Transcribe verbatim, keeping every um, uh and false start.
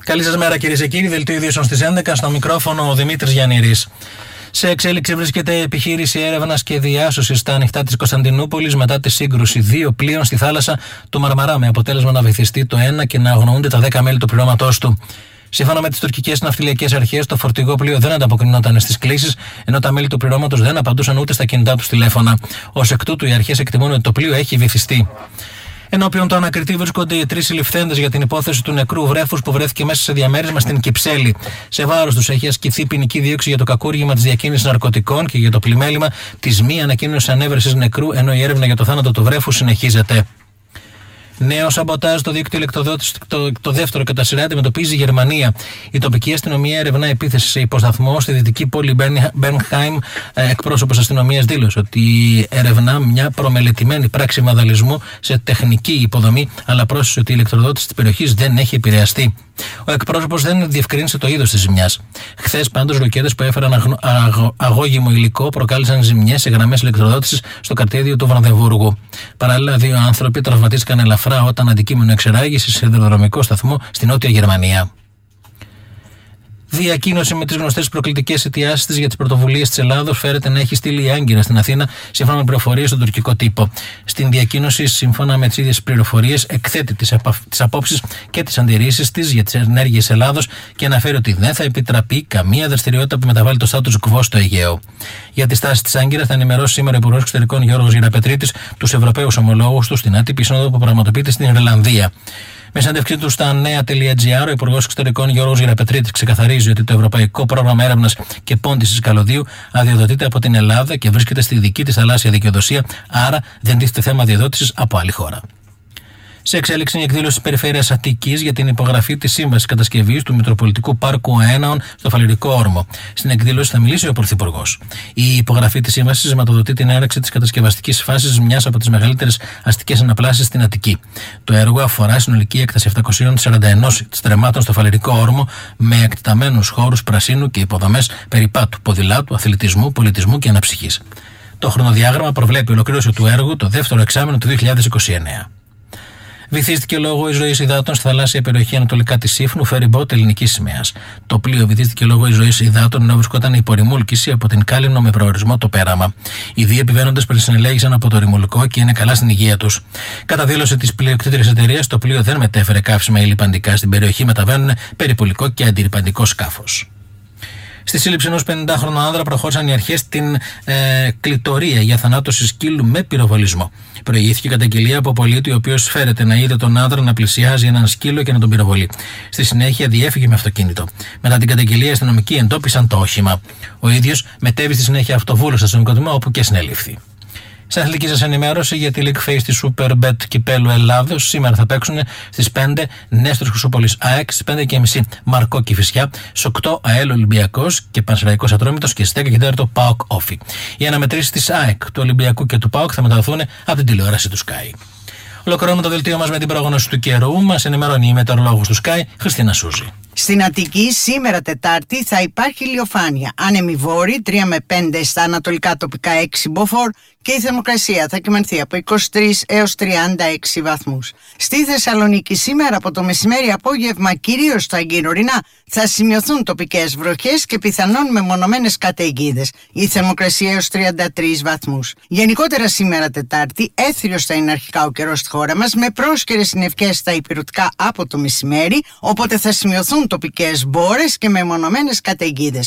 Καλή σας μέρα, κυρίες και κύριοι. Δελτίο ειδήσεων στις έντεκα. Στο μικρόφωνο ο Δημήτρης Γιαννήρης. Σε εξέλιξη βρίσκεται επιχείρηση έρευνας και διάσωσης στα ανοιχτά της Κωνσταντινούπολης μετά τη σύγκρουση δύο πλοίων στη θάλασσα του Μαρμαρά, με αποτέλεσμα να βυθιστεί το ένα και να αγνοούνται τα δέκα μέλη του πληρώματός του. Σύμφωνα με τις τουρκικές ναυτιλιακές αρχές, το φορτηγό πλοίο δεν ανταποκρινόταν στις κλήσεις, ενώ τα μέλη του πληρώματος δεν απαντούσαν ούτε στα κινητά τους τηλέφωνα. Ως εκ τούτου, οι αρχές εκτιμούν ότι το πλοίο έχει βυθιστεί. Ενώπιον του ανακριτή βρίσκονται οι τρεις συλληφθέντες για την υπόθεση του νεκρού βρέφους που βρέθηκε μέσα σε διαμέρισμα στην Κυψέλη. Σε βάρος τους έχει ασκηθεί ποινική δίωξη για το κακούργημα της διακίνησης ναρκωτικών και για το πλημέλημα της μη ανακοίνωσης ανέβρεσης νεκρού, ενώ η έρευνα για το θάνατο του βρέφου συνεχίζεται. Νέο σαμποτάζ στο δίκτυο ηλεκτροδότηση, το, το δεύτερο κατά σειρά, αντιμετωπίζει η Γερμανία. Η τοπική αστυνομία ερευνά επίθεση σε υποσταθμό στη δυτική πόλη Μπέρνχαιμ. Εκπρόσωπος αστυνομίας δήλωσε ότι ερευνά μια προμελετημένη πράξη βανδαλισμού σε τεχνική υποδομή, αλλά πρόσθεσε ότι η ηλεκτροδότηση της περιοχής δεν έχει επηρεαστεί. Ο εκπρόσωπος δεν διευκρίνησε το είδος της ζημιάς. Χθες, πάντως, ροκέτες που έφεραν αγνο, αγω, αγώγιμο υλικό προκάλεσαν ζημιές σε γραμμές ηλεκτροδότησης στο καρτέδιο του Βρανδεβούργου. Παράλληλα, δύο άνθρωποι τραυματίστηκαν ελαφρά όταν αντικείμενο εξεράγηση σε σιδηροδρομικό σταθμό στη Νότια Γερμανία. Διακοίνωση με τις γνωστές προκλητικές αιτιάσεις της για τις πρωτοβουλίες της Ελλάδος φέρεται να έχει στείλει η Άγκυρα στην Αθήνα, σύμφωνα με πληροφορίες στον τουρκικό τύπο. Στην διακοίνωση, σύμφωνα με τις ίδιες πληροφορίες, εκθέτει τις, απα... τις απόψεις και τις αντιρρήσεις της για τις ενέργειες Ελλάδος και αναφέρει ότι δεν θα επιτραπεί καμία δραστηριότητα που μεταβάλει το status quo στο Αιγαίο. Για τη στάση της Άγκυρας θα ενημερώσει σήμερα ο Υπουργός Εξωτερικών Γιώργος Γεραπετρίτης τους Ευρωπαίους ομολόγους του στην άτυπη σύνοδο που πραγματοποιείται στην Ιρλανδία. Με συνέντευξή του στα νέα.gr, ο Υπουργός Εξωτερικών Γιώργος Γεραπετρίτης ξεκαθαρίζει ότι το Ευρωπαϊκό Πρόγραμμα Έρευνας και Πόντισης Καλωδίου αδειοδοτείται από την Ελλάδα και βρίσκεται στη δική της θαλάσσια δικαιοδοσία, άρα δεν τίθεται θέμα αδειοδότησης από άλλη χώρα. Σε εξέλιξη η εκδήλωση της Περιφέρειας Αττικής για την υπογραφή της σύμβασης κατασκευής του Μητροπολιτικού Πάρκου Αέναων στο Φαλιρικό Όρμο. Στην εκδήλωση θα μιλήσει ο Πρωθυπουργός. Η υπογραφή της σύμβασης σηματοδοτεί την έναρξη της κατασκευαστικής φάσης μιας από τις μεγαλύτερες αστικές αναπλάσεις στην Αττική. Το έργο αφορά συνολική έκταση επτακόσια σαράντα ένα στρεμμάτων στο Φαλιρικό Όρμο, με εκτεταμένους χώρους πρασίνου και υποδομές περιπάτου, ποδηλάτου, αθλητισμού, πολιτισμού και αναψυχής. Το χρονοδιάγραμμα προβλέπει ολοκλήρωση του έργου το δεύτερο εξάμηνο του δύο χιλιάδες είκοσι εννέα. Βυθίστηκε λόγω εισρωής υδάτων στη θαλάσσια περιοχή ανατολικά της Σύφνου φεριμπότ ελληνικής σημαίας. Το πλοίο βυθίστηκε λόγω εισρωής υδάτων ενώ βρισκόταν υπό ρημούλκηση από την Κάλυμνο με προορισμό το Πέραμα. Οι δύο επιβαίνοντες περισυνελέγησαν από το ρημουλικό και είναι καλά στην υγεία τους. Κατά δήλωση της πλειοκτήτριας εταιρείας, το πλοίο δεν μετέφερε καύσιμα ή λιπαντικά. Στην περιοχή μεταβαίνουν περιπολικό και αντιρρυπαντικό σκάφος. Στη σύλληψη ενός πενηντάχρονου άνδρα προχώρησαν οι αρχές στην ε, κλητορία για θανάτωση σκύλου με πυροβολισμό. Προηγήθηκε καταγγελία από πολίτη, ο οποίος φέρεται να είδε τον άνδρα να πλησιάζει έναν σκύλο και να τον πυροβολεί. Στη συνέχεια διέφυγε με αυτοκίνητο. Μετά την καταγγελία, οι αστυνομικοί εντόπισαν το όχημα. Ο ίδιος μετέβη στη συνέχεια αυτοβούλος στο αστυνομικό τμήμα, όπου και συνελήφθη. Σαν αθλητική σας ενημέρωση για τη League Phase της Superbet Κυπέλλου Ελλάδος, σήμερα θα παίξουν στις πέντε Νέστορος Χρυσούπολης ΑΕΚ, στις πέντε και μισή Μαρκό Κηφισιά, στις οκτώ ΑΕΛ Ολυμπιακός και Πανσεραϊκός Ατρόμητος και στις δέκα και τέταρτο ΠΑΟΚ Όφι. Οι αναμετρήσεις της ΑΕΚ, του Ολυμπιακού και του ΠΑΟΚ θα μεταδοθούν από την τηλεόραση του Sky. Ολοκληρώνουμε το δελτίο μας με την πρόγνωση του καιρού. Μας ενημερώνει η μετεωρολόγος του Sky, Χριστίνα Σούζη. Στην Αττική σήμερα Τετάρτη θα υπάρχει ηλιοφάνεια. Άνεμη βόρη τρία με πέντε, στα ανατολικά τοπικά έξι μποφόρ και η θερμοκρασία θα κυμανθεί από είκοσι τρεις έως τριάντα έξι βαθμούς. Στη Θεσσαλονίκη σήμερα από το μεσημέρι απόγευμα, κυρίως στα γύρω-ορεινά, θα σημειωθούν τοπικές βροχές και πιθανόν μεμονωμένες καταιγίδες. Η θερμοκρασία έως τριάντα τρεις βαθμούς. Γενικότερα σήμερα Τετάρτη έθριος θα είναι αρχικά ο καιρός στη χώρα μας, με πρόσκαιρες συννεφιές στα ηπειρωτικά από το μεσημέρι, οπότε θα σημειωθούν τοπικές μπόρες και μεμονωμένες καταιγίδες.